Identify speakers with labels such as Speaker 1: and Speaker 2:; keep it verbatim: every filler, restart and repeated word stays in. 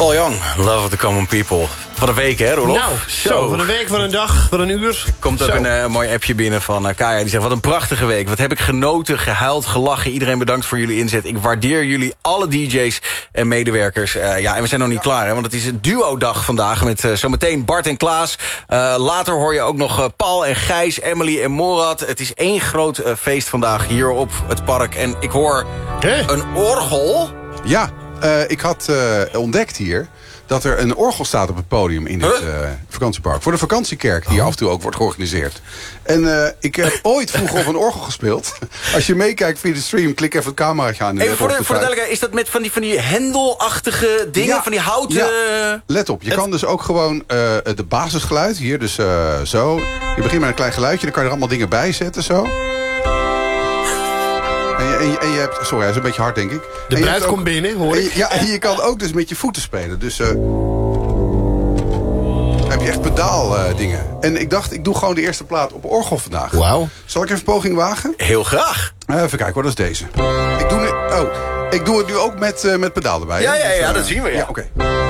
Speaker 1: Paul Young, Love of the Common People. Wat een week, hè, Roelof?
Speaker 2: Nou, zo, van een week, van een dag, van een uur.
Speaker 1: Komt ook zo. een uh, mooi appje binnen van uh, Kaya. Die zegt, wat een prachtige week. Wat heb ik genoten, gehuild, gelachen. Iedereen bedankt voor jullie inzet. Ik waardeer jullie, alle D J's en medewerkers. Uh, ja, en we zijn nog niet klaar, hè, want het is een duo-dag vandaag... met uh, zometeen Bart en Klaas. Uh, later hoor je ook nog uh, Paul en Gijs, Emily en Morad. Het is één groot uh, feest vandaag hier op het park. En ik hoor hey. een orgel.
Speaker 3: Ja, uh, ik had uh, ontdekt hier... dat er een orgel staat op het podium in het huh? uh, vakantiepark. Voor de vakantiekerk, die oh. af en toe ook wordt georganiseerd. En uh, ik heb ooit vroeger op een orgel gespeeld. Als je meekijkt via de stream, klik even het cameraatje aan.
Speaker 1: Even voor de, de voor de duidelijkheid, is dat met van die, van die hendelachtige dingen? Ja. Van die houten... Ja.
Speaker 3: Let op, je het... kan dus ook gewoon uh, de basisgeluid, hier dus uh, zo. Je begint met een klein geluidje, dan kan je er allemaal dingen bij zetten, zo. En je, en, je, en je hebt... Sorry, hij is een beetje hard, denk ik.
Speaker 2: De bruid komt binnen, hoor ik.
Speaker 3: En je, ja, en je kan ook dus met je voeten spelen. Dus uh, dan heb je echt pedaal uh, dingen. En ik dacht, ik doe gewoon de eerste plaat op orgel vandaag.
Speaker 2: Wauw.
Speaker 3: Zal ik even een poging wagen?
Speaker 1: Heel graag.
Speaker 3: Uh, even kijken, wat is deze? Ik doe, nu, oh, ik doe het nu ook met, uh, met pedaal erbij.
Speaker 1: Ja, ja, ja,
Speaker 3: dus, uh,
Speaker 1: dat zien we, ja.
Speaker 3: Ja, oké. Okay.